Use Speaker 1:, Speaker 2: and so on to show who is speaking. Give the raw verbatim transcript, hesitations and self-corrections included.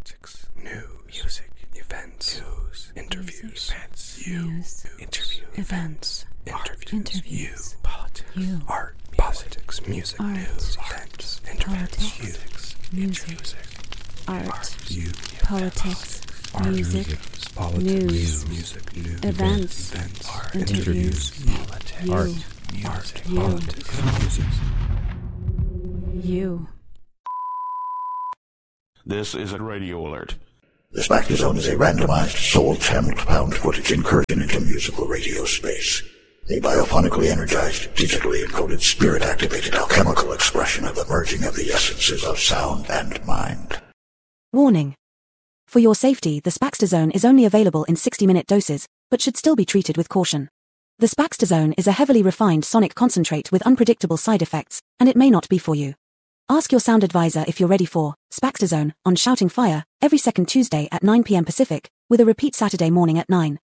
Speaker 1: politics, news, music, events, news, interviews, events, you, news, interview, events, interviews, interviews, you, politics, you, art, politics, music, art, news, events, interviews, you, music, art, you, politics, music, news, music, news, events, events, art, interviews, politics, art, music, politics, music, you.
Speaker 2: This is a radio alert.
Speaker 3: The Spectre Zone is a randomized, soul-channeled found footage incursion into musical radio space. A biophonically energized, digitally encoded, spirit-activated alchemical expression of the merging of the essences of sound and mind.
Speaker 4: Warning. For your safety, the Spaxter Zone is only available in sixty-minute doses, but should still be treated with caution. The Spaxter Zone is a heavily refined sonic concentrate with unpredictable side effects, and it may not be for you. Ask your sound advisor if you're ready for Spaxter Zone on Shouting Fire every second Tuesday at nine p.m. Pacific, with a repeat Saturday morning at nine.